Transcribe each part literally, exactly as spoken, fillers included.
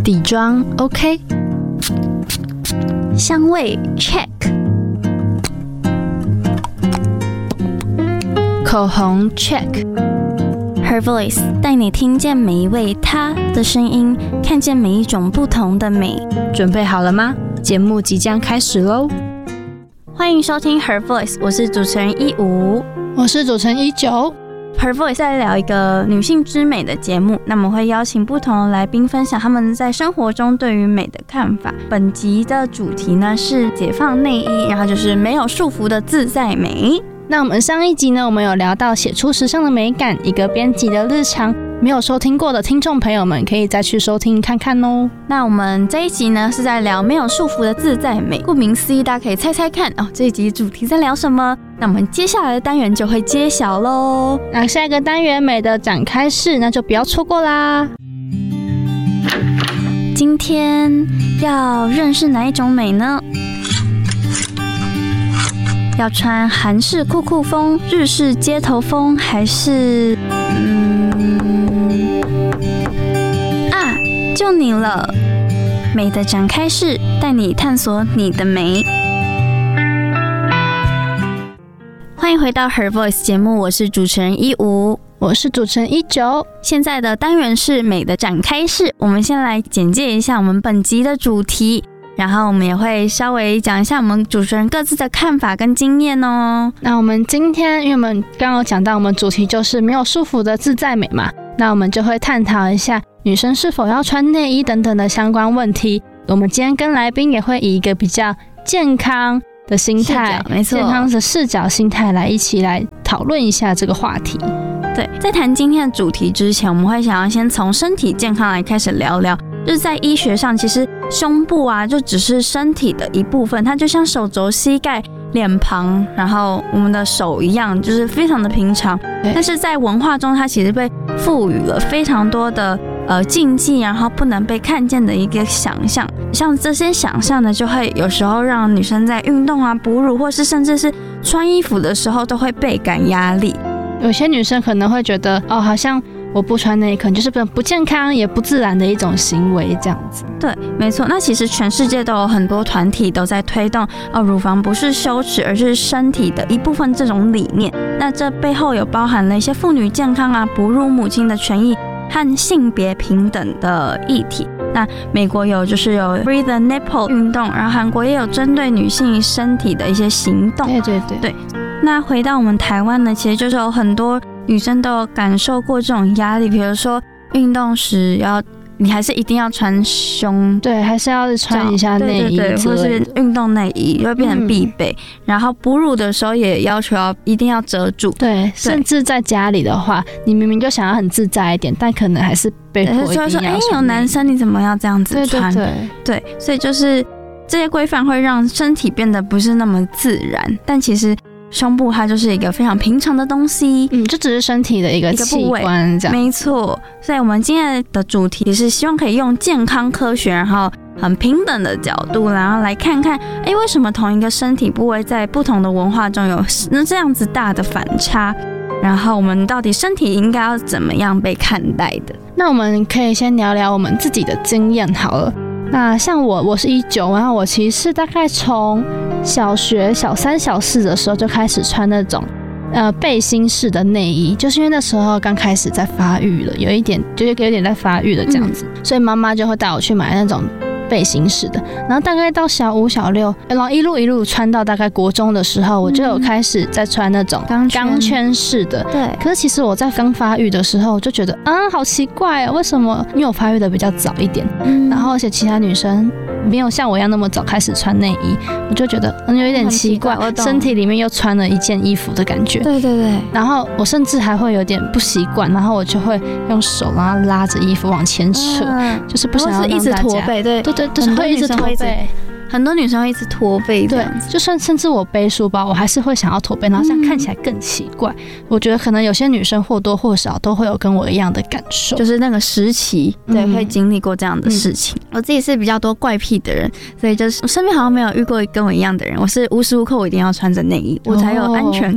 底妆 OK， 香味 check， 口红 check。Her Voice 带你听见每一位她的声音，看见每一种不同的美。 准备好了吗？节目即将开始喽！ 欢迎收听 Her Voice， 我是主持人一五， 我是主持人一九。 Her Voice 在聊一个女性之美的节目，那么会邀请不同的来宾分享他们在生活中对于美的看法。本集的主题呢是解放内衣，然后就是没有束缚的自在美。 那我们上一集呢，我们有聊到写出时尚的美感，一个编辑的日常。没有收听过的听众朋友们，可以再去收听看看哦。 那我们这一集呢，是在聊没有束缚的自在美。顾名思义，大家可以猜猜看哦，这一集主题在聊什么？那我们接下来的单元就会揭晓喽。 那下一个单元美的展开式，那就不要错过啦。 今天要认识哪一种美呢？要穿韩式酷酷风、日式街头风，还是嗯啊，就你了！美的展开式，带你探索你的美。欢迎回到 Her Voice 节目，我是主持人一五， 我是主持人一九。 现在的单元是美的展开式，我们先来简介一下我们本集的主题。然后我们也会稍微讲一下我们主持人各自的看法跟经验哦。 那我们今天，因为我们刚刚有讲到，我们主题就是没有束缚的自在美嘛，那我们就会探讨一下女生是否要穿内衣等等的相关问题。我们今天跟来宾也会以一个比较健康的心态， 没错， 健康的视角心态来一起来讨论一下这个话题。 对，在谈今天的主题之前，我们会想要先从身体健康来开始聊聊。就是在医学上，其实胸部啊，就只是身体的一部分，它就像手肘、膝盖、脸庞，然后我们的手一样，就是非常的平常。但是在文化中，它其实被赋予了非常多的呃禁忌，然后不能被看见的一个想象。像这些想象呢，就会有时候让女生在运动啊、哺乳，或是甚至是穿衣服的时候，都会倍感压力。 有些女生可能会觉得，哦，好像我不穿内衣可能就是不健康也不自然的一种行为这样子。 对，没错。那其实全世界都有很多团体都在推动哦，乳房不是羞耻，而是身体的一部分这种理念。那这背后有包含了一些妇女健康啊、哺乳母亲的权益和性别平等的议题。那美国有就是有 Free the Nipple 运动，然后韩国也有针对女性身体的一些行动。 对对对对。那回到我们台湾呢，其实就是有很多女生都有感受过这种压力，比如说运动时要你还是一定要穿胸， 对，还是要穿一下内衣， 对对对，或是运动内衣会变成必备、嗯。然后哺乳的时候也要求要一定要遮住， 对，对甚至在家里的话，你明明就想要很自在一点，但可能还是被迫一定要穿内衣。就说哎， 有男生你怎么要这样子穿？ 对对对, 对，所以就是这些规范会让身体变得不是那么自然，但其实。胸部它就是一个非常平常的东西， 嗯，就只是身体的一个器官这样。 没错，所以我们今天的主题是希望可以用健康科学，然后很平等的角度，然后来看看，哎，为什么同一个身体部位在不同的文化中有那这样子大的反差？然后我们到底身体应该要怎么样被看待的？ 那我们可以先聊聊我们自己的经验好了。那像我，我是一九，然后我其实是大概从小学小三、小四的时候就开始穿那种呃背心式的内衣，就是因为那时候刚开始在发育了，有一点就是有点在发育了这样子，嗯、所以妈妈就会带我去买那种背心式的。然后大概到小五、小六，然后一路一路穿到大概国中的时候，我就有开始在穿那种钢圈式的。 对。 可是其实我在刚发育的时候，我就觉得啊，好奇怪啊，为什么？因为我发育的比较早一点，嗯、然后而且其他女生没有像我一样那么早开始穿内衣，我就觉得嗯有一点奇怪，身体里面又穿了一件衣服的感觉。 对对对。 然后我甚至还会有点不习惯，然后我就会用手然后拉着衣服往前扯，嗯、就是不想要让大家一直驼背，对对对，就是会一直驼背。 很多女生会一直驼背， 对，就算甚至我背书包，我还是会想要驼背，然后这样看起来更奇怪。嗯、我觉得可能有些女生或多或少都会有跟我一样的感受， 就是那个时期，对，嗯、会经历过这样的事情。嗯、我自己是比较多怪癖的人，所以就是我身边好像没有遇过跟我一样的人。我是无时无刻我一定要穿着内衣，我才有安全感。哦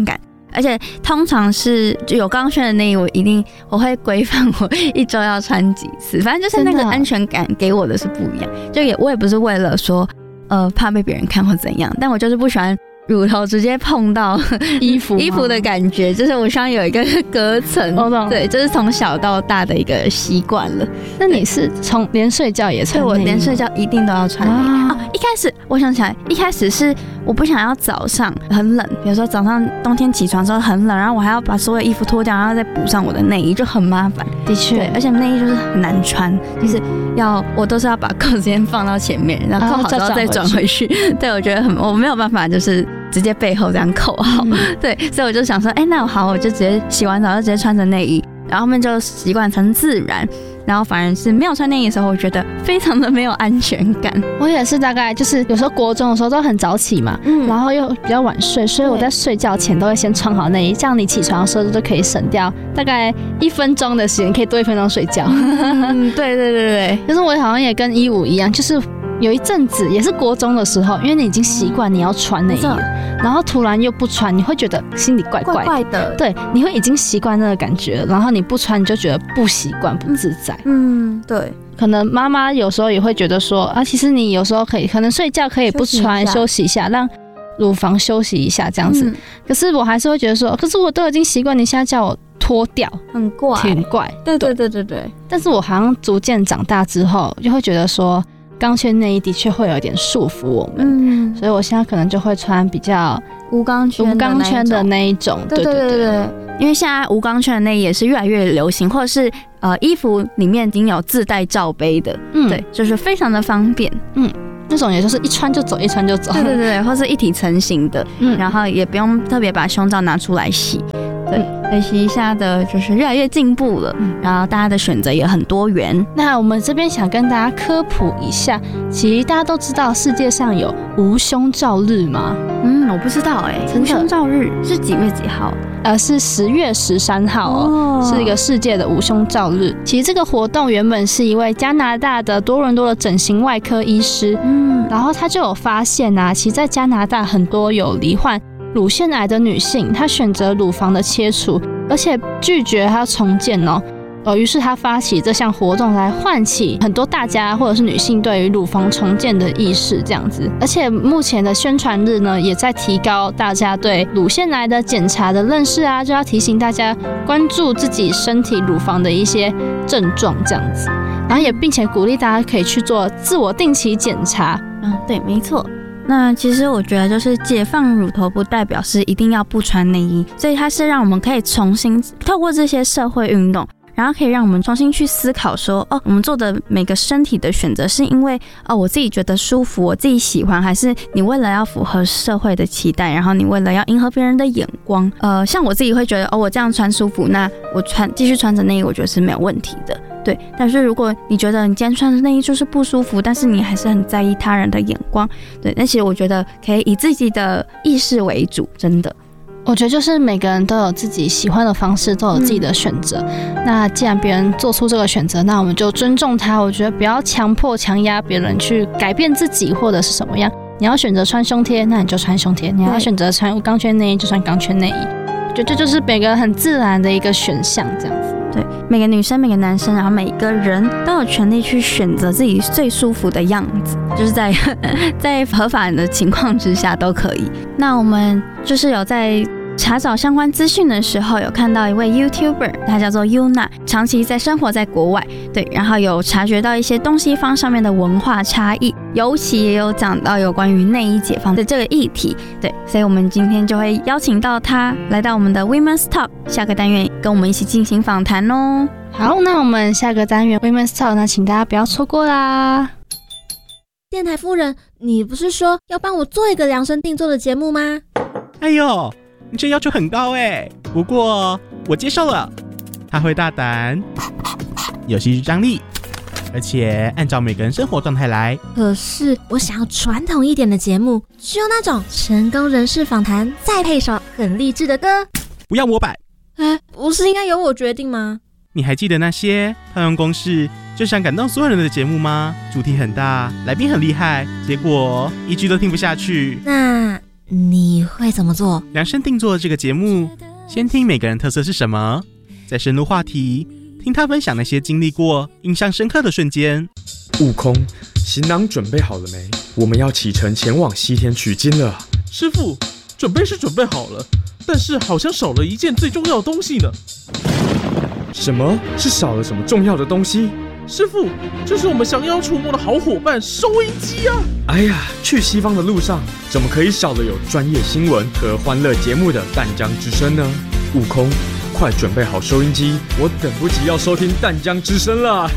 而且通常是有钢圈的内衣，我一定我会规范我一周要穿几次，反正就是那个安全感给我的是不一样。就也我也不是为了说呃怕被别人看或怎样，但我就是不喜欢乳头直接碰到衣服衣服的感觉，就是我希望有一个隔层。 哦， 对，这、就是从小到大的一个习惯了。 那你是从连睡觉也穿内衣吗？ 对，我连睡觉一定都要穿内衣。 啊哦，一开始我想起来，一开始是我不想要早上很冷，比如说早上冬天起床的时候很冷，然后我还要把所有衣服脱掉，然后再补上我的内衣，就很麻烦。 的确， 而且内衣就是很难穿，就是要我都是要把扣子先放到前面，然后扣好之后再转回去。对，我觉得很我没有办法，就是直接背后这样扣好。嗯、对，所以我就想说，哎、欸，那好，我就直接洗完澡就直接穿着内衣，然后后面就习惯成自然。然后反而是没有穿内衣的时候，我觉得非常的没有安全感。 我也是，大概就是有时候国中的时候都很早起嘛，嗯，然后又比较晚睡，所以我在睡觉前都会先穿好内衣，这样你起床的时候就可以省掉大概一分钟的时间，可以多一分钟睡觉。 嗯，对对对对， 就是我好像也跟一五一样，就是有一阵子也是国中的时候，因为你已经习惯你要穿内衣了，然后突然又不穿，你会觉得心里怪怪的， 怪怪的。 对，你会已经习惯那个感觉，然后你不穿你就觉得不习惯、不自在。 嗯，对。 可能妈妈有时候也会觉得说啊，其实你有时候可以，可能睡觉可以不穿，休息一下，让乳房休息一下这样子。嗯、可是我还是会觉得说，可是我都已经习惯，你现在叫我脱掉， 很怪， 挺怪。 对对对对对。 但是我好像逐渐长大之后，就会觉得说，钢圈内衣的确会有点束缚我们，嗯，所以我现在可能就会穿比较无钢圈、 无钢圈的那一种。 对对对 对, 对。因为现在无钢圈的内衣也是越来越流行，或者是呃衣服里面已经有自带罩杯的，嗯，对，就是非常的方便， 嗯，那种也就是一穿就走，一穿就走， 对对对，或是一体成型的，嗯，然后也不用特别把胸罩拿出来洗，对，所以洗一下的就是越来越进步了，嗯，然后大家的选择也很多元。 那我们这边想跟大家科普一下，其实大家都知道世界上有无胸罩日吗？ 嗯，我不知道哎、欸，无胸罩日是几月几号？ 呃，是十月十三号哦， oh. 是一个世界的无胸罩日。其实这个活动原本是一位加拿大的多伦多的整形外科医师，嗯，然后他就有发现啊，其实在加拿大很多有罹患乳腺癌的女性，她选择乳房的切除，而且拒绝她重建哦。呃，于是他发起这项活动来唤起很多大家或者是女性对于乳房重建的意识，这样子。而且目前的宣传日呢，也在提高大家对乳腺癌的检查的认识啊，就要提醒大家关注自己身体乳房的一些症状，这样子。然后也并且鼓励大家可以去做自我定期检查。 嗯，对，没错。那其实我觉得就是解放乳头不代表是一定要不穿内衣，所以它是让我们可以重新透过这些社会运动，然后可以让我们重新去思考说，哦，我们做的每个身体的选择是因为哦我自己觉得舒服，我自己喜欢，还是你为了要符合社会的期待，然后你为了要迎合别人的眼光？呃，像我自己会觉得，哦，我这样穿舒服，那我穿继续穿着内衣，我觉得是没有问题的。对，但是如果你觉得你今天穿着内衣就是不舒服，但是你还是很在意他人的眼光，对，那其实我觉得可以以自己的意识为主，真的。 我觉得就是每个人都有自己喜欢的方式，都有自己的选择、嗯、那既然别人做出这个选择，那我们就尊重他。我觉得不要强迫强压别人去改变自己或者是什么样，你要选择穿胸贴，那你就穿胸贴，你要选择穿钢圈内衣就穿钢圈内衣。我觉得这就是每个很自然的一个选项，这样子。 对，每个女生每个男生，然后每一个人都有权利去选择自己最舒服的样子，就是在在合法的情况之下都可以。那我们就是有在查找相关资讯的时候，有看到一位 YouTuber， 他叫做 Yuna， 长期在生活在国外，对，然后有察觉到一些东西方上面的文化差异，尤其也有讲到有关于内衣解放的这个议题，对，所以我们今天就会邀请到他来到我们的 Women's Talk 下个单元，跟我们一起进行访谈哦。 好，那我们下个单元 Women's Talk， 那请大家不要错过啦。 电台夫人，你不是说要帮我做一个量身定做的节目吗？ 哎呦，你这要求很高哎，不过我接受了。他会大胆，有戏剧张力，而且按照每个人生活状态来。 可是我想要传统一点的节目，只有那种成功人士访谈，再配首很励志的歌。 不要模板。 哎，不是应该由我决定吗？ 你还记得那些套用公式就想感动所有人的节目吗？主题很大，来宾很厉害，结果一句都听不下去。 那你会怎么做？ 量身定做这个节目，先听每个人特色是什么，再深入话题，听他分享那些经历过、印象深刻的瞬间。 悟空，行囊准备好了没？我们要启程前往西天取经了。 师父，准备是准备好了，但是好像少了一件最重要的东西呢。 什么？是少了什么重要的东西？ 师父，就是我们降妖除魔的好伙伴收音机啊！ 哎呀，去西方的路上怎么可以少了有专业新闻和欢乐节目的淡江之声呢？悟空，快准备好收音机，我等不及要收听淡江之声了！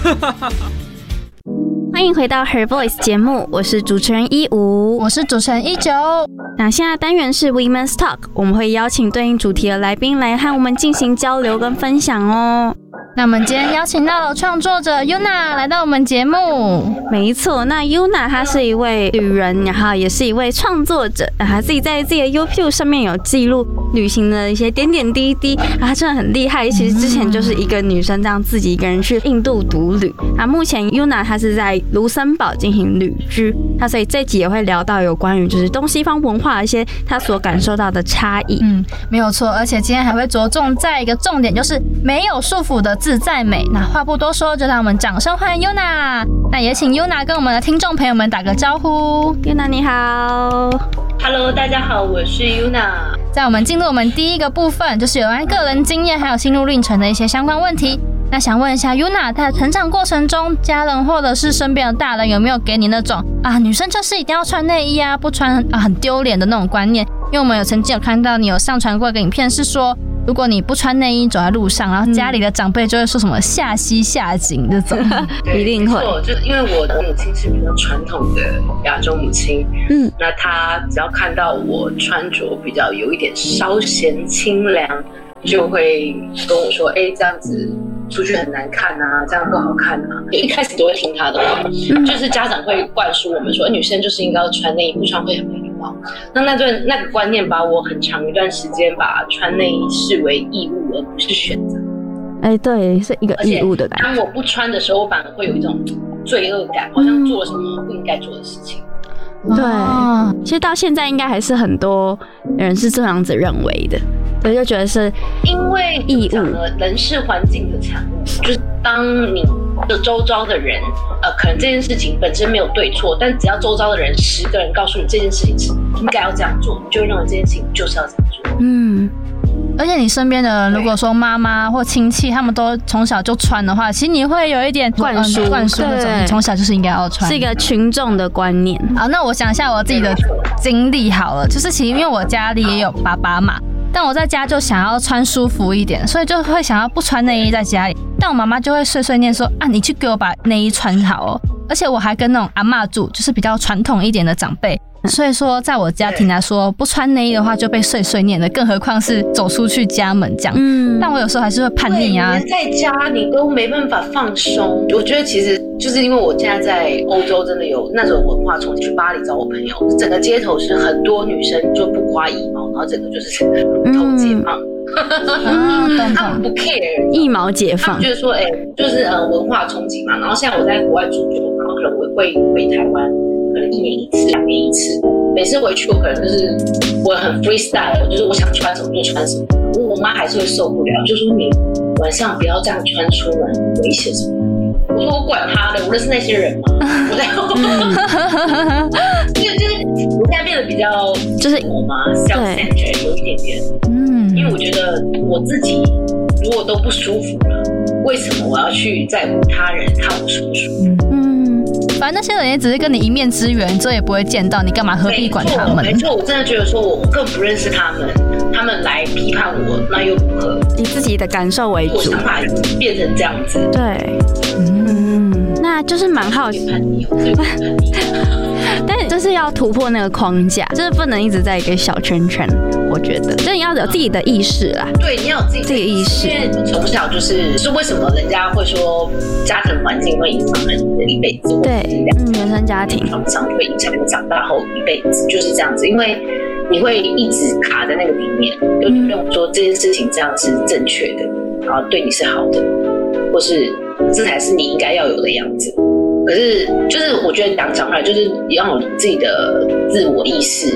欢迎回到 Her Voice 节目，我是主持人一五， 我是主持人一九。 那现在单元是 Women's Talk， 我们会邀请对应主题的来宾来和我们进行交流跟分享哦。 那我们今天邀请到了创作者 Yuna 来到我们节目。 没错，那 Yuna 她是一位旅人，然后也是一位创作者，她自己在自己的 YouTube 上面有记录旅行的一些点点滴滴，她真的很厉害。其实之前就是一个女生这样自己一个人去印度独旅，那目前 Yuna 她是在卢森堡进行旅居，那所以这集也会聊到有关于就是东西方文化的一些她所感受到的差异。 嗯，没有错，而且今天还会着重在一个重点，就是没有束缚的自在美。那话不多说，就让我们掌声欢迎 Yuna。那也请 Yuna 跟我们的听众朋友们打个招呼。 Yuna 你好。 Hello， 大家好，我是 Yuna。 在我们进入我们第一个部分，就是有关个人经验还有心路历程的一些相关问题。那想问一下 Yuna， 在成长过程中，家人或者是身边的大人有没有给你那种啊，女生就是一定要穿内衣啊，不穿啊很丢脸的那种观念？因为我们有曾经有看到你有上传过一个影片，是说如果你不穿内衣走在路上，然后家里的长辈就会说什么下膝下井这种， 一定会。 就因为我的母亲是比较传统的亚洲母亲，嗯，那她只要看到我穿着比较有一点稍显清凉，就会跟我说：“哎，这样子出去很难看啊，这样不好看啊。”一开始都会听她的话，嗯、就是家长会灌输我们说，女生就是应该要穿内衣，不穿会很没礼貌。那那段那个观念把我很长一段时间把穿内衣视为义务，而不是选择。 哎，对，是一个义务的感觉。 当我不穿的时候，我反而会有一种罪恶感，好像做了什么不应该做的事情。 对，其实到现在应该还是很多人是这样子认为的，对，就觉得是因为义务，人是环境的产物，就是当你的周遭的人，呃，可能这件事情本身没有对错，但只要周遭的人十个人告诉你这件事情是应该要这样做，你就会认为这件事情就是要这样做。嗯。 而且你身边的人，如果说妈妈或亲戚他们都从小就穿的话，其实你会有一点灌输， 灌输那种，你从小就是应该要穿， 是一个群众的观念。 好，那我想一下我自己的经历好了，就是其实因为我家里也有爸爸嘛，但我在家就想要穿舒服一点，所以就会想要不穿内衣在家里，但我妈妈就会碎碎念说啊，你去给我把内衣穿好哦。而且我还跟那种阿嬷住，就是比较传统一点的长辈。所以说，在我家庭来说，不穿内衣的话就被碎碎念的，更何况是走出去家门这样。嗯，但我有时候还是会叛逆啊。 连在家你都没办法放松。我觉得其实就是因为我现在在欧洲，真的有那种文化冲击。去巴黎找我朋友，整个街头是很多女生就不刮腋毛，然后整个就是乳头解放。嗯，他们不 care 腋毛解放， 他们觉得说，哎、欸，就是呃文化冲击嘛。然后现在我在国外住久，然后可能我会回台湾。可能一年一次，两年一次。每次回去，我可能就是我很 freestyle， 就是我想穿什么就穿什么。我妈还是会受不了，就说你晚上不要这样穿出门，危险什么。我说我管他的，我认识那些人嘛。我在，就是就是我现在变得比较就是我妈 self-centered 有一点点，嗯，因为我觉得我自己如果都不舒服了，为什么我要去在乎他人看我舒不舒服？嗯。 反正那些人也只是跟你一面之缘，这也不会见到，你干嘛何必管他们？ 没错，我真的觉得说，我更不认识他们，他们来批判我，那又如何？ 以自己的感受为主， 我想法变成这样子。 对，嗯，那就是蛮好奇。但就是要突破那个框架，就是不能一直在一个小圈圈。我觉得，就是你要有自己的意识啦。 对，你要有自己的意识。因为从小就是，是为什么人家会说家庭环境会影响人的一辈子？ 对，嗯，原生家庭创伤会影响你长大后一辈子，就是这样子。因为你会一直卡在那个里面，就你认为说这件事情这样是正确的，然后对你是好的，或是这才是你应该要有的样子。可是，就是我觉得讲讲出来，就是要有自己的自我意识，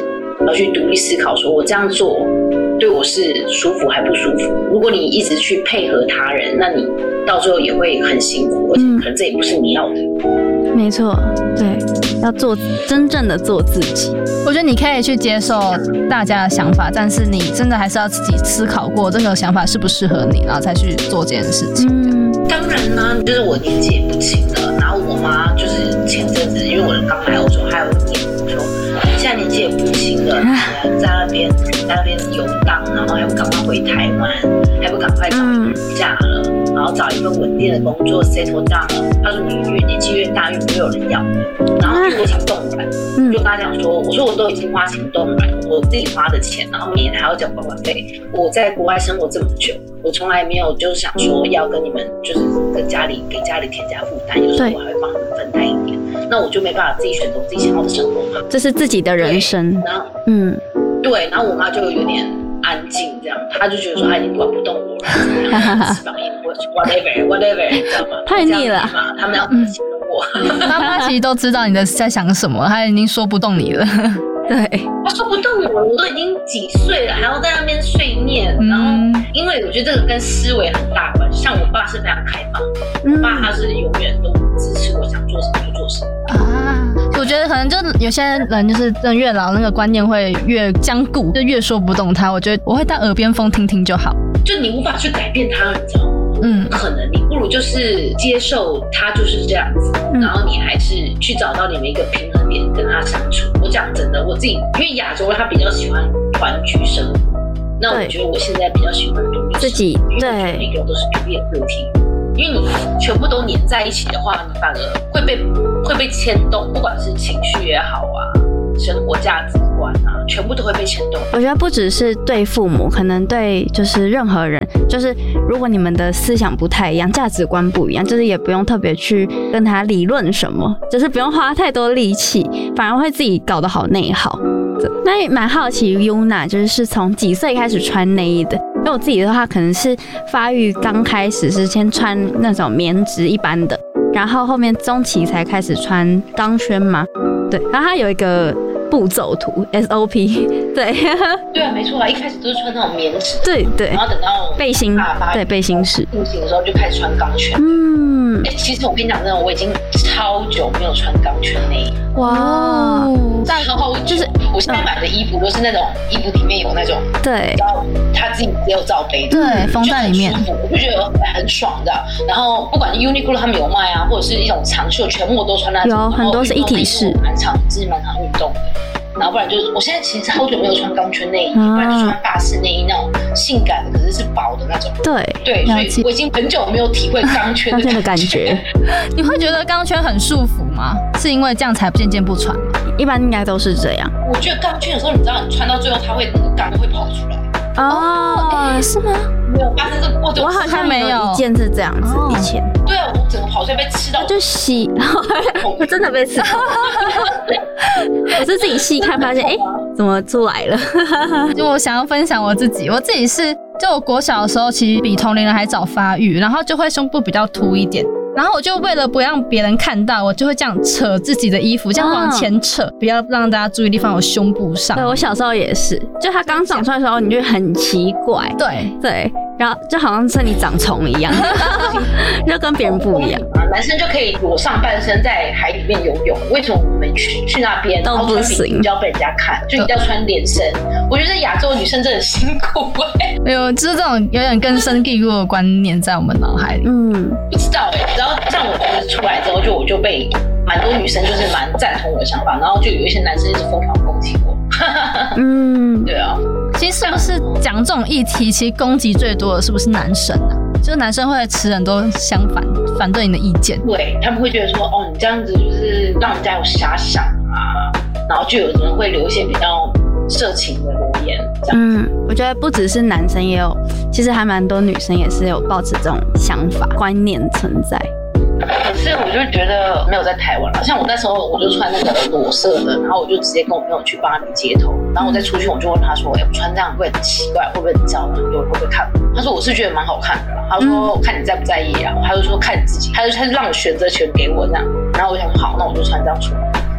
要去独立思考，说我这样做对我是舒服还不舒服。如果你一直去配合他人，那你到最后也会很辛苦，而且可能这也不是你要的。 嗯、没错，对，要做真正的做自己。 我觉得你可以去接受大家的想法，但是你真的还是要自己思考过这个想法适不适合你，然后才去做这件事情。 嗯， 当然呢，就是我年纪也不轻了，然后我妈就是前阵子，因为我刚来欧洲，还有念我说，你现在年纪也不轻了，你在那边在那边游荡，然后还不赶快回台湾，还不赶快找一个嫁了，然后找一份稳定的工作 settle down 了。他说你越年纪越大，越不会有人要的。然后因为我想动软，就跟他讲说，我说我都已经花钱动软，我自己花的钱，然后每年还要缴管管费。我在国外生活这么久，我从来没有就是想说要跟你们就是跟家里给家里添加负担，有时候我还会帮你们分担一点。那我就没办法自己选择自己想要的生活嘛，这是自己的人生。 然后嗯，对，然后我妈就有点安静这样，她就觉得说她已经管不动我了，翅膀硬或 whatever whatever， 你知道吗？ 太腻了， 他们要怎么形容我？ 妈妈其实都知道你的在想什么，她已经说不动你了。 对， 他说不动我，我都已经几岁了，还要在那边碎念。嗯、然后，因为我觉得这个跟思维很大关系。像我爸是非常开放的，嗯、我爸他是永远都支持我想做什么就做什么啊。我觉得可能就有些人就是真的越老，那个观念会越僵固，就越说不动他。我觉得我会当耳边风听听就好。 就你无法去改变他，你知道吗？ 嗯， 不可能，你不如就是接受他就是这样子，嗯、然后你还是去找到你们一个平衡点跟他相处。我讲真的，我自己因为亚洲他比较喜欢团聚生活，那我觉得我现在比较喜欢独立自己，对， 每个人都是独立的个体。因为你全部都黏在一起的话，你反而会被会被牵动，不管是情绪也好啊，生活价值观啊，全部都会被牵动。 我觉得不只是对父母，可能对就是任何人，就是如果你们的思想不太一样，价值观不一样，就是也不用特别去跟他理论什么，就是不用花太多力气，反而会自己搞得好内耗。那也蛮好奇 Yuna 就是是从几岁开始穿内衣的？因为我自己的话，可能是发育刚开始是先穿那种棉质一般的，然后后面中期才开始穿钢圈嘛。对，然后它有一个步骤图 S O P， 对， 对啊，没错啊，一开始都是穿那种棉质， 对对， 然后等到背心，对背心式定型的时候就开始穿钢圈。嗯，哎、欸，其实我跟你讲真的，我已经超久没有穿钢圈内衣。 哇， 超久，就是我现在买的衣服都是那种衣服里面有那种， 对， 然后他自己只有罩杯， 对，封在里面， 我就觉得很爽的。然后不管 Uniqlo 他们有卖啊，或者是一种长袖，全部我都穿那种， 有很多是一体式， 蛮长，自己蛮常运动的。然后不然就是，我现在其实好久没有穿钢圈内衣，不然就穿法式内衣那种性感的，可是是薄的那种。 对对，所以我已经很久没有体会钢圈的感觉。 你会觉得钢圈很束缚吗？是因为这样才渐渐不穿吗？ 一般应该都是这样。 我觉得钢圈有时候你知道，你穿到最后它会那个钢会跑出来。 哦，哎、欸，是吗？ 没有发生这个过程， 我好像没有一件是这样子，哦、以前。 对啊，我整个跑出来被吃到， 就洗，我真的被吃到。我是自己细看发现，哎、欸，怎么出来了？ 就我想要分享我自己，我自己是，就我国小的时候，其实比同龄人还早发育，然后就会胸部比较凸一点。然后我就为了不让别人看到，我就会这样扯自己的衣服，这样往前扯，哦、不要让大家注意力放我胸部上。 对，我小时候也是，就它刚长出来的时候，你就很奇怪。 对对，然后就好像身体长虫一样，就跟别人不一样。 男生就可以裸上半身在海里面游泳，为什么我们去去那边都不行， 就要被人家看，就一定要穿连身？我觉得亚洲女生真的很辛苦哎、欸。 没有，就是这种有点根深蒂固的观念在我们脑海里。 嗯， 不知道哎、欸。然后像我就是出来之后，就我就被蛮多女生就是蛮赞同我的想法，然后就有一些男生一直疯狂攻击我。嗯，对啊。 其实是不是讲这种议题，其实攻击最多的是不是男生啊？就是男生会持很多相反反对你的意见， 对他们会觉得说，哦，你这样子就是让人家有遐想啊，然后就有人会留一些比较色情的留言。 嗯，我觉得不只是男生也有，其实还蛮多女生也是有抱持这种想法观念存在。 可是我就觉得没有在台湾了，像我那时候我就穿那个裸色的，然后我就直接跟我朋友去帮他们街头，然后我再出去我就问他说，哎、欸，我穿这样会很奇怪，会不会很糟呢？有人会不会看我？他说我是觉得蛮好看的啦，他说我看你在不在意啊，他就说看你自己，他就他就让我选择权给我这样，然后我想好，那我就穿这样出来。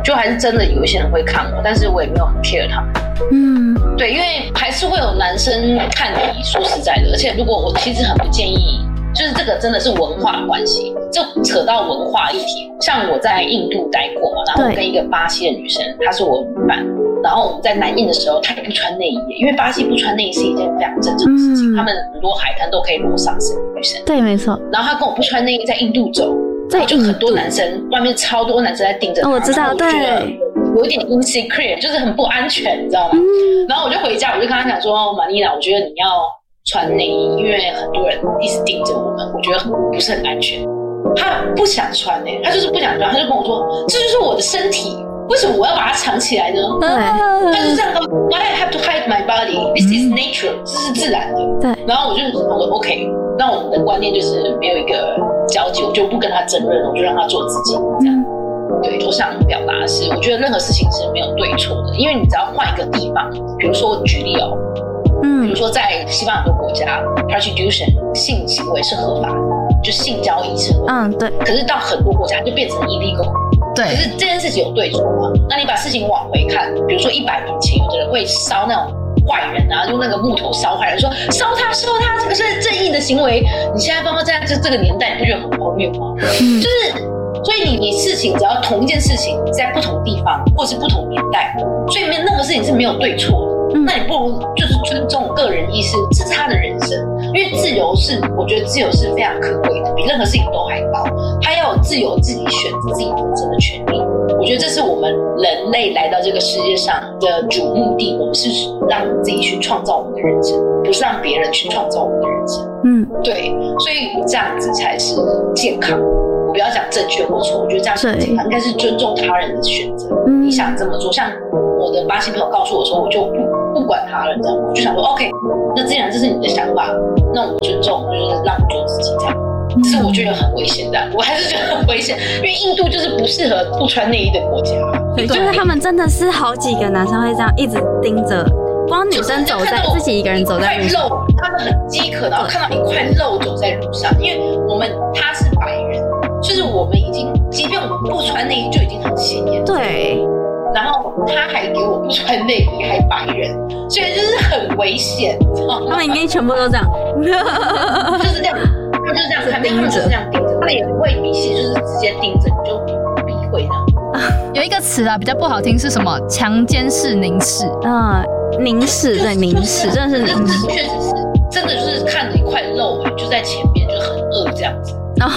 就还是真的有一些人会看我，但是我也没有很 care 他们。 嗯， 对，因为还是会有男生看你，说实在的，而且如果我其实很不建议，就是这个真的是文化关系，就扯到文化议题。像我在印度待过嘛，然后我跟一个巴西的女生，她是我女伴，然后我们在南印的时候，她也不穿内衣，因为巴西不穿内衣是一件非常正常的事情，嗯、他们很多海滩都可以裸上身，女生。 对，没错。 然后她跟我不穿内衣在印度走，在就很多男生，外面超多男生在盯着她， 哦，我知道，对。 有一点 insecure， 就是很不安全，你知道吗？嗯、然后我就回家，我就跟他讲说，玛丽娜，我觉得你要穿内衣，因为很多人一直盯着我们，我觉得不是很安全。他不想穿呢、欸，他就是不想穿，他就跟我说，这就是我的身体，为什么我要把它藏起来呢？对，他就这样说 ，Why I have to hide my body? This is natural，、嗯、这是自然的。 对。 然后我就想说 ，OK， 那我们的观念就是没有一个交集，我就不跟他争论，我就让他做自己，这样。对，我想表达的是，我觉得任何事情是没有对错的，因为你只要换一个地方，比如说我举例哦，嗯，比如说在西方很多国家 ，prostitution 性行为是合法的，就性交易是合法的，嗯，对。可是到很多国家就变成 illegal， 对。可是这件事情有对错吗？那你把事情往回看，比如说一百年前，有的人会烧那种坏人啊，用那个木头烧坏人，说烧他烧他，这个是正义的行为。你现在放到在这这个年代，你不觉得很荒谬吗？嗯，就是。所以你你事情只要同一件事情在不同地方或是不同年代，所以没任何事情是没有对错的。嗯、那你不如就是尊重个人意识，这是他的人生。因为自由是，我觉得自由是非常可贵的，比任何事情都还高。他要有自由自己选择自己人生的权利。我觉得这是我们人类来到这个世界上的主目的，我们是让我们自己去创造我们的人生，不是让别人去创造我们的人生。嗯，对，所以这样子才是健康。不要讲正确或错，我觉得这样是健康，应该是尊重他人的选择。嗯、你想这么做，像我的巴西朋友告诉我说，我就不不管他了，这样我就想说 ，OK， 那既然这是你的想法，那我尊重，就是让你做自己这样。只是我觉得很危险的，我还是觉得很危险，因为印度就是不适合不穿内衣的国家。 对，就是他们真的是好几个男生会这样一直盯着，光女生走在自己一个人走在路上， 他们很饥渴，然后看到一块肉走在路上，因为我们他是白人。就是我们已经，即便我们不穿内衣就已经很显眼。 对。 然后他还给我不穿内衣，还白人，所以就是很危险。 他们应该全部都这样， 就是这样，他们就是这样看，他们就是这样盯着，他们也不会鄙视，就是直接盯着，你就不避讳的。 有一个词啊，比较不好听是什么？强奸式凝视。 啊、嗯，凝视，对，凝视，真的是凝视， 确实是，真的就是看着一块肉，就在前面，就很饿这样子。哦，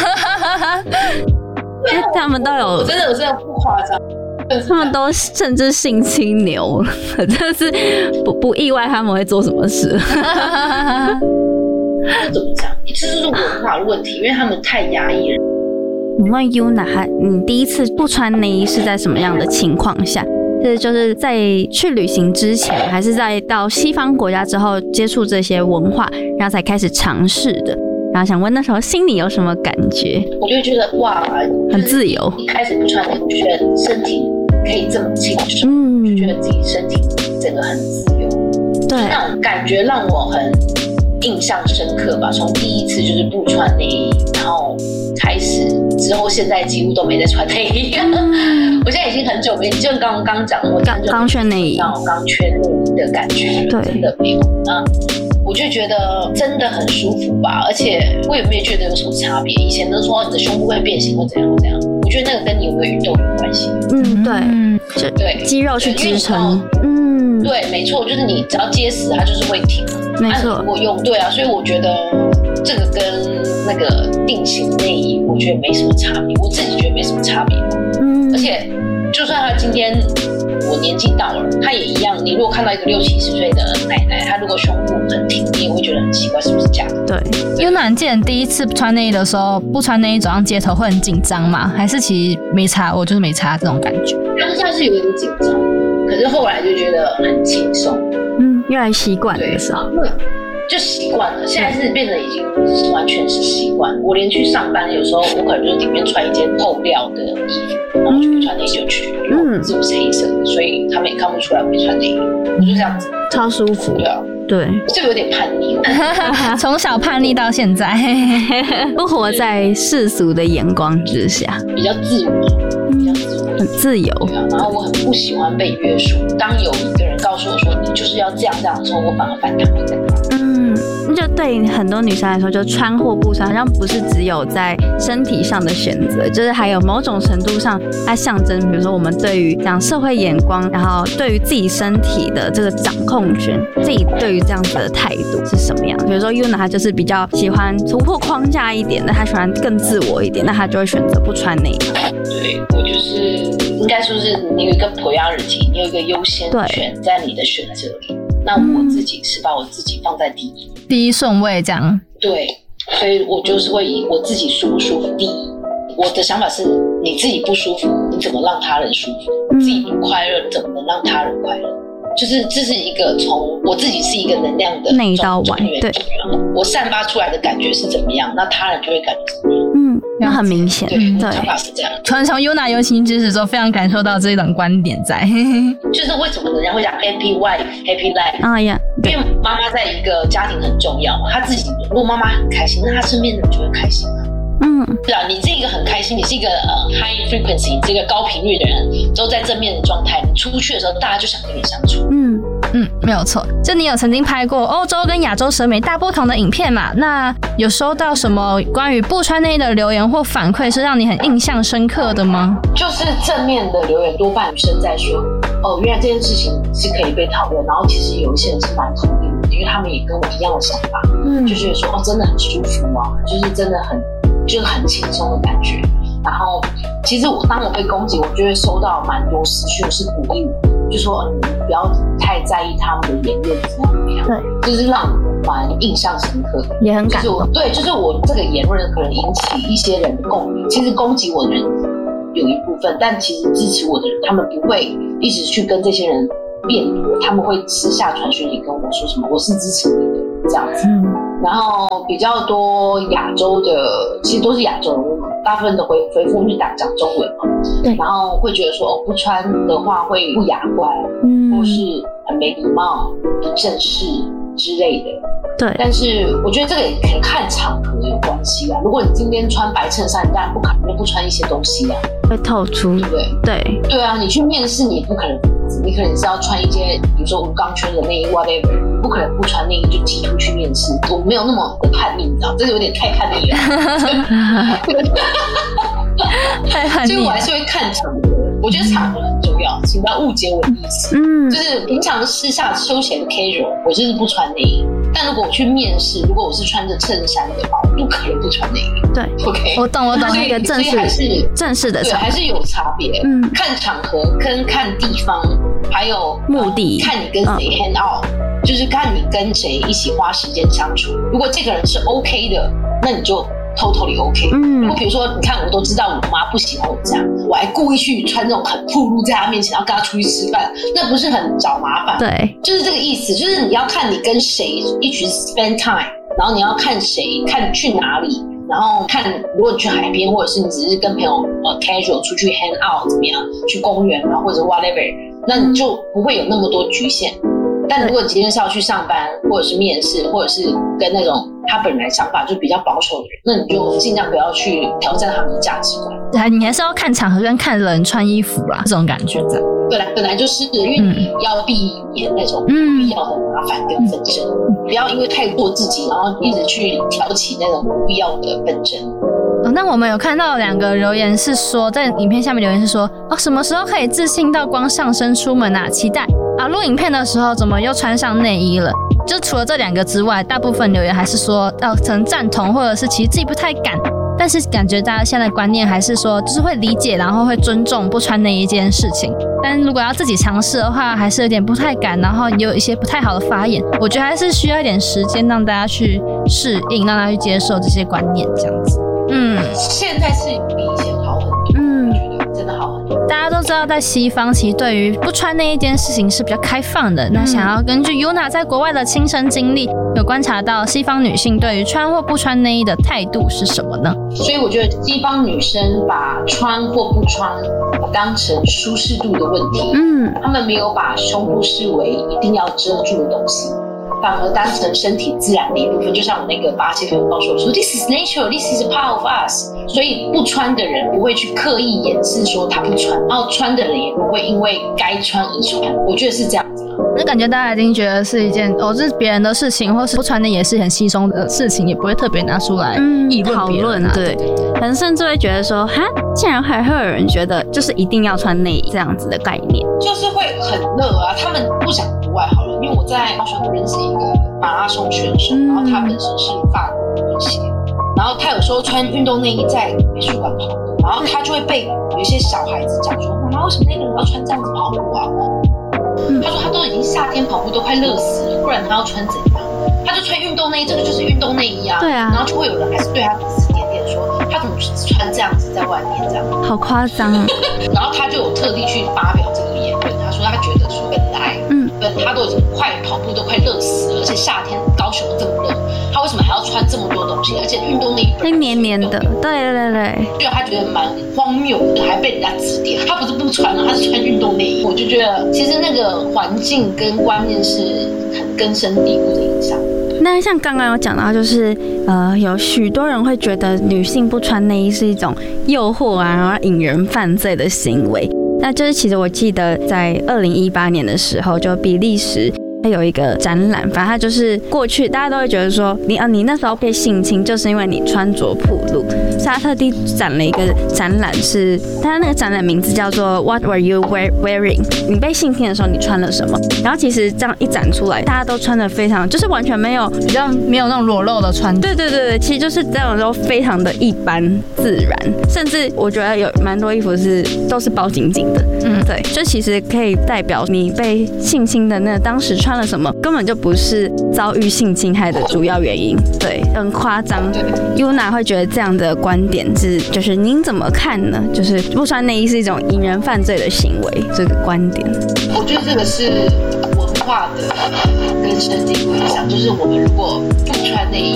因为他们都有， 我真的我真的不夸张， 他们都甚至性侵牛了，真的是不不意外他们会做什么事。 怎么讲？这就是文化的问题，因为他们太压抑了。 你问 Yuna， 你第一次不穿内衣是在什么样的情况下？是就是在去旅行之前，还是在到西方国家之后接触这些文化，然后才开始尝试的？然后想问那时候心里有什么感觉？ 我就觉得哇， 很自由。 一开始不穿内衣，就觉得身体可以这么轻松，嗯，就觉得自己身体整个很自由。对，那种感觉让我很印象深刻吧。从第一次就是不穿内衣，然后开始之后，现在几乎都没在穿内衣。我现在已经很久没，就刚刚刚讲的，我刚刚缺内衣， 刚刚缺内衣的感觉，对，真的没有啊。我就觉得真的很舒服吧，而且我也没有觉得有什么差别。以前都说你的胸部会变形或怎样或怎样，我觉得那个跟你有没有运动有关系。 嗯，对，嗯， 对， 肌肉去支撑。嗯， 对，没错，就是你只要结实，它就是会挺。 没错， 我用对啊，所以我觉得这个跟那个定型内衣，我觉得没什么差别。我自己觉得没什么差别。嗯，而且就算他今天我年纪到了，他也一样。你如果看到一个六七十岁的奶奶，她如果胸部很挺，你也会觉得很奇怪，是不是假的？ 对。Yuna，你记得第一次穿内衣的时候，不穿内衣走上街头会很紧张吗？还是其实没差，我就是没差这种感觉？ 当下是有点紧张，可是后来就觉得很轻松。 嗯，越来习惯的时候。 就习惯了，现在是变得已经完全是习惯。我连去上班，有时候我可能就是里面穿一件透料的衣服，然后就穿内衣就去，因为我字母是黑色的，所以他们也看不出来我没穿内衣，我就这样子， 超舒服。 对啊， 对， 就有点叛逆， 从小叛逆到现在， 不活在世俗的眼光之下， 比较自我，比较自我， 很自由。 对啊，然后我很不喜欢被约束。当有一个人告诉我说你就是要这样这样的时候，我反而反弹会在那。 嗯，就对很多女生来说，就穿或不穿，好像不是只有在身体上的选择，就是还有某种程度上，它象征，比如说我们对于这样社会眼光，然后对于自己身体的这个掌控权，自己对于这样子的态度是什么样？比如说 Yuna 她就是比较喜欢突破框架一点的，她喜欢更自我一点，那她就会选择不穿内衣。 对，我就是应该说是你有一个 priority， 你有一个优先权在你的选择里。那我自己是把我自己放在第一， 第一顺位这样。 对，所以我就是会以我自己舒不舒服第一。我的想法是，你自己不舒服，你怎么让他人舒服？ 嗯、 自己不快乐，怎么能让他人快乐？就是这是一个从我自己是一个能量的内到外，对， 我散发出来的感觉是怎么样，那他人就会感觉怎么样。 嗯，那很明显。 对，我的想法是这样。 从从 Yuna 友情之始之后，非常感受到这一种观点在。 就是为什么人家会讲 happy wife happy life 啊呀， 因为妈妈在一个家庭很重要嘛，她自己如果妈妈很开心，那她身边的人就会开心啊。 嗯， 是啊，你是一个很开心，你是一个呃 high frequency， 这个高频率的人，都在正面的状态，你出去的时候，大家就想跟你相处。 嗯嗯，没有错。就你有曾经拍过欧洲跟亚洲审美大不同的影片嘛？那有收到什么关于不穿内衣的留言或反馈是让你很印象深刻的吗？ 就是正面的留言，多半女生在说，哦，原来这件事情是可以被讨论，然后其实有一些人是蛮同意的，因为他们也跟我一样的想法，嗯，就觉得说，哦，真的很舒服啊，就是真的很。就是很轻松的感觉，然后其实我当我被攻击，我就会收到蛮多私讯是鼓励我，就说嗯，不要太在意他们的言论怎么样怎么样，对，就是让我蛮印象深刻的， 也很感动。 就是对，就是我这个言论可能引起一些人的共鸣。其实攻击我的人有一部分，但其实支持我的人，他们不会一直去跟这些人辩驳，他们会私下传讯息跟我说什么，我是支持你的这样子。嗯，然后比较多亚洲的，其实都是亚洲人，大部分的回回复是讲讲中文嘛，对，然后会觉得说哦，不穿的话会不雅观，嗯，或是很没礼貌、不正式之类的。 对， 但是我觉得这个也可以看场合有关系啊。如果你今天穿白衬衫，你当然不可能就不穿一些东西啊， 会透出， 对不对？ 对，对啊，你去面试你也不可能，你可能是要穿一些，比如说无钢圈的内衣 whatever， 不可能不穿内衣就挤出去面试。我没有那么的叛逆，你知道，这个有点太叛逆了， 太叛逆了， 所以我还是会看场合。我觉得场合很重要，请不要误解我的意思。嗯，就是平常私下休闲的 casual， 我就是不穿内衣。但如果我去面试，如果我是穿着衬衫的话，我不可能不穿内衣。 对 ，OK， 我懂，我懂， 那个正式还是正式的场合， 对，还是有差别。嗯，看场合跟看地方，还有目的， 呃、看你跟谁 hang out，、嗯、就是看你跟谁一起花时间相处。如果这个人是 OK 的，那你就。totally OK， 嗯，如果比如说，你看我都知道我妈不喜欢我这样，我还故意去穿这种很暴露在她面前，然后跟她出去吃饭，那不是很找麻烦？ 对， 就是这个意思，就是你要看你跟谁一起 spend time， 然后你要看谁，看去哪里，然后看如果你去海边，或者是你只是跟朋友呃 casual 出去 hang out 怎么样，去公园啊或者 whatever， 那你就不会有那么多局限。但如果今天是要去上班，或者是面试，或者是跟那种他本来想法就比较保守的人，那你就尽量不要去挑战他们的价值观。 你还是要看场合跟看人穿衣服啦，这种感觉在。 本来本来就是，因为你要避免那种不必要的麻烦跟纷争，嗯、不要因为太做自己，然后一直去挑起那种不必要的纷争。 哦，那我们有看到两个留言是说，在影片下面留言是说，哦，什么时候可以自信到光上身出门啊？期待啊！录影片的时候怎么又穿上内衣了？就除了这两个之外，大部分留言还是说，哦，可能赞同，或者是其实自己不太敢。但是感觉大家现在的观念还是说，就是会理解，然后会尊重不穿内衣这件事情。但如果要自己尝试的话，还是有点不太敢，然后也有一些不太好的发言。我觉得还是需要一点时间让大家去适应，让大家去接受这些观念，这样子。嗯， 现在是比以前好很多，嗯，我觉得真的好很多。 大家都知道，在西方其实对于不穿内衣这件事情是比较开放的。嗯、那想要根据 Yuna 在国外的亲身经历，有观察到西方女性对于穿或不穿内衣的态度是什么呢？ 所以我觉得西方女生把穿或不穿当成舒适度的问题，嗯，她们没有把胸部视为一定要遮住的东西。 反而当成身体自然的一部分。就像我那个巴西朋友告诉我说 ，This is nature, this is a part of us。所以不穿的人不会去刻意掩饰说他不穿，然后穿的人也不会因为该穿而穿。我觉得是这样子。 那感觉大家已经觉得是一件哦，这是别人的事情，或是不穿的也是很稀松的事情，也不会特别拿出来议论别人、啊嗯、对，可能甚至会觉得说，哈，竟然还会有人觉得就是一定要穿内衣这样子的概念， 就是会很热啊。他们不讲国外好了，因为我在高雄认识一个马拉松选手，然后他本身是法国混血，然后他有时候穿运动内衣在美术馆跑步，然后他就会被有一些小孩子讲说，妈妈为什么那个人要穿这样子跑步啊？他说他都已经夏天跑步都快热死了，不然他要穿怎样？他就穿运动内衣，这个就是运动内衣啊。 对啊。 然后就会有人还是对他指指点点说，他怎么穿这样子在外面这样？ 好夸张啊！ 然后他就有特地去发表这个言论，他说他觉得说本来，嗯，本他都已经快跑步都快热死了，而且夏天高雄这么热，他为什么还要穿这么多东西？而且运动内衣会黏黏的，对对对， 就他觉得蛮荒谬的，还被人家指点。他不是不穿啊，他是穿运动内衣。我就觉得其实那个环境跟观念是很根深蒂固的影响。 那像刚刚有讲到，就是呃，有许多人会觉得女性不穿内衣是一种诱惑啊，然后引人犯罪的行为。那就是其实我记得在二零一八年的时候，就比利时它有一个展览，反正它就是过去大家都会觉得说，你啊，你那时候被性侵，就是因为你穿着暴露，所以他特地展了一个展览是，是它那个展览名字叫做 What were you wearing？ 你被性侵的时候你穿了什么？然后其实这样一展出来，大家都穿的非常，就是完全没有比较没有那种裸露的穿着。 对对对对，其实就是这种都非常的一般自然，甚至我觉得有蛮多衣服是都是包紧紧的。嗯，对，就其实可以代表你被性侵的那个当时穿了什么，根本就不是遭遇性侵害的主要原因。对，很夸张。Yuna 会觉得这样的观点是，就是您怎么看呢？就是不穿内衣是一种引人犯罪的行为，这个观点。 我觉得这个是文化的根深蒂固影响，就是我们如果不穿内衣。